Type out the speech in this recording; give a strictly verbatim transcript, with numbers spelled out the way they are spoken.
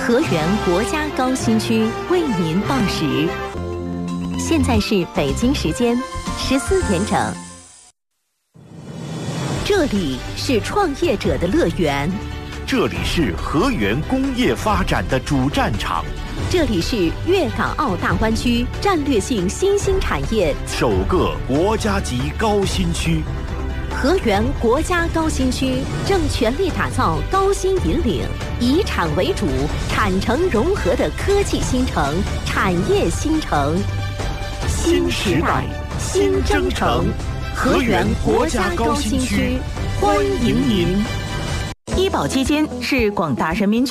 河源国家高新区为您报时，现在是北京时间十四点整。这里是创业者的乐园， 这里是河源工业发展的主战场， 这里是粤港澳大湾区战略性新兴产业首个国家级高新区。 河源国家高新区正全力打造高新引领、以产为主、产城融合的科技新城、产业新城。 新时代，新征程，河源国家高新区，欢迎您。 医保基金是广大人民